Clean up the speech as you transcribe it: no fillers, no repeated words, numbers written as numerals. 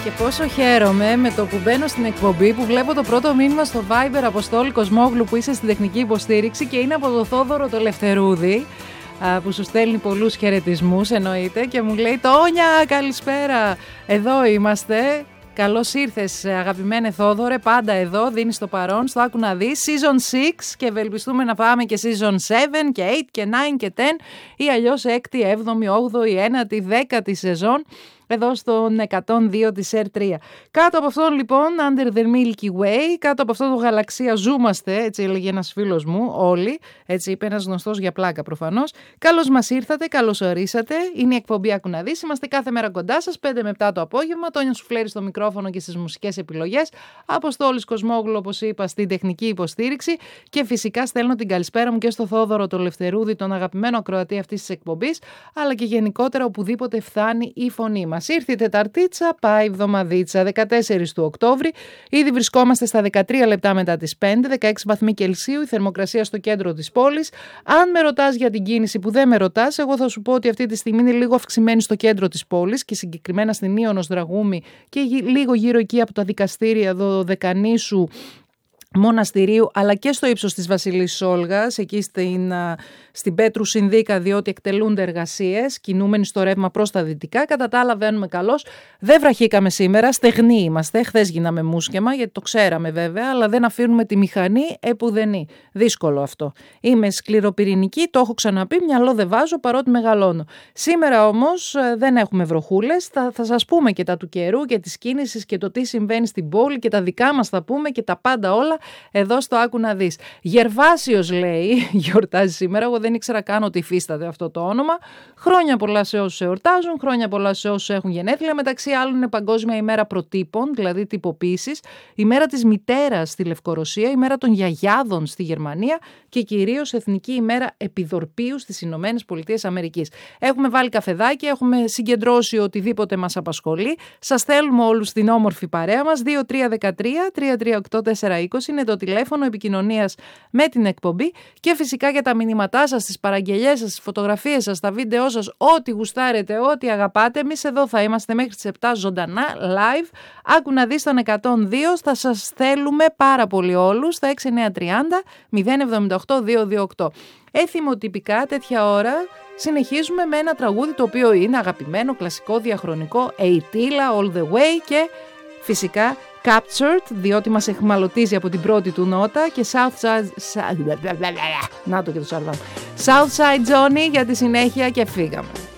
Και πόσο χαίρομαι με το που μπαίνω στην εκπομπή που βλέπω το πρώτο μήνυμα στο Viber Αποστόλη Κοσμόγλου που είσαι στην τεχνική υποστήριξη και είναι από το Θόδωρο το Λευτερούδη που σου στέλνει πολλούς χαιρετισμούς εννοείται και μου λέει «Τόνια, καλησπέρα, εδώ είμαστε». Καλώς ήρθες αγαπημένε Θόδωρε, πάντα εδώ, δίνεις το παρόν, στο άκου να δεις, Season 6 και ευελπιστούμε να πάμε και Season 7 και 8 και 9 και 10 ή αλλιώς 6η, 7η, 8η, 9η, 10η σεζόν εδώ στον 102 της R3. Κάτω από αυτόν λοιπόν, Under the Milky Way, κάτω από αυτό το γαλαξία ζούμαστε, έτσι έλεγε ένας φίλος μου, όλοι, έτσι είπε ένας γνωστός για πλάκα προφανώς. Καλώς μας ήρθατε, καλώς ορίσατε, είναι η εκπομπή Άκου να δεις, είμαστε κάθε μέρα κοντά σας, 5 με 7 το απόγευμα, Τόνια Σουφλέρη στο μικρόφωνο και στις μουσικές επιλογές, Αποστόλης Κοσμόγλου όπως είπα στην τεχνική υποστήριξη και φυσικά στέλνω την καλησπέρα μου και στο Θόδωρο το Λευτερούδη, τον αγαπημένο ακροατή αυτής της εκπομπής, αλλά και γενικότερα οπουδήποτε φθάνει η φωνή μας. Ήρθε η Τεταρτίτσα, πάει εβδομαδίτσα, 14 του Οκτώβρη. Ήδη βρισκόμαστε στα 13 λεπτά μετά τις 5, 16 βαθμοί Κελσίου, η θερμοκρασία στο κέντρο της πόλης. Αν με ρωτάς για την κίνηση που δεν με ρωτάς, εγώ θα σου πω ότι αυτή τη στιγμή είναι λίγο αυξημένη στο κέντρο της πόλης και συγκεκριμένα στην Ήωνος Δραγούμη και λίγο γύρω εκεί από τα δικαστήρια εδώ Δεκανήσου Μοναστηρίου, αλλά και στο ύψος της Βασιλής Σόλγας, εκεί στην Πέτρου Συνδίκα, διότι εκτελούνται εργασίες, κινούμενοι στο ρεύμα προς τα δυτικά. Κατά τα άλλα βαίνουμε καλώς. Δεν βραχήκαμε σήμερα, στεγνοί είμαστε. Χθες γίναμε μουσκεμα, γιατί το ξέραμε βέβαια, αλλά δεν αφήνουμε τη μηχανή επουδενή. Δύσκολο αυτό. Είμαι σκληροπυρηνική, το έχω ξαναπεί, μυαλό δεν βάζω παρότι μεγαλώνω. Σήμερα όμως δεν έχουμε βροχούλες. Θα σας πούμε και τα του καιρού και της κίνησης και το τι συμβαίνει στην πόλη και τα δικά μας θα πούμε και τα πάντα όλα. Εδώ στο Άκου να δεις. Γερβάσιος λέει, γιορτάζει σήμερα, εγώ δεν ήξερα καν ότι υφίσταται αυτό το όνομα. Χρόνια πολλά σε όσους εορτάζουν, χρόνια πολλά σε όσους έχουν γενέθλια. Μεταξύ άλλων είναι Παγκόσμια ημέρα προτύπων, δηλαδή τυποποίησης, η μέρα της μητέρας στη Λευκορωσία, η μέρα των γιαγιάδων στη Γερμανία και κυρίως Εθνική ημέρα επιδορπίου στις Ηνωμένες Πολιτείες Αμερικής. Έχουμε βάλει καφεδάκι, έχουμε συγκεντρώσει οτιδήποτε μας απασχολεί. Σας θέλουμε όλους στην όμορφη παρέα μας. 2313-338-420 είναι το τηλέφωνο επικοινωνίας με την εκπομπή και φυσικά για τα μηνύματά σας, τις παραγγελιές σας, τις φωτογραφίες σας, τα βίντεό σας, ό,τι γουστάρετε, ό,τι αγαπάτε. Εμείς εδώ θα είμαστε μέχρι τις 7 ζωντανά, live. Άκου να δεις τον 102, θα σας θέλουμε πάρα πολύ όλους, στα 6930-078-228. Θυμοτυπικά τέτοια ώρα συνεχίζουμε με ένα τραγούδι το οποίο είναι αγαπημένο, κλασικό, διαχρονικό, Ειτήλα, All the Way και φυσικά Captured, διότι μας εχμαλωτίζει από την πρώτη του νότα και Southside Johnny για τη συνέχεια και φύγαμε.